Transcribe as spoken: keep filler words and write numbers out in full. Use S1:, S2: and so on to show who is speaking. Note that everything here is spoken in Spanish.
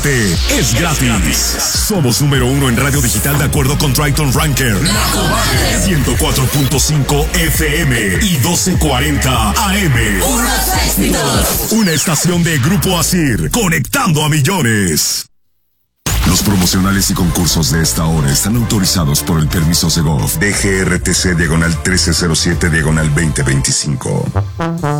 S1: es gratis. Somos número uno en radio digital de acuerdo con Triton Ranker. ciento cuatro punto cinco F M y doce cuarenta A M.
S2: Unos éxitos.
S1: Una estación de Grupo Asir, conectando a millones. Los promocionales y concursos de esta hora están autorizados por el permiso Segov D G R T C diagonal trece cero siete diagonal veinte veinticinco.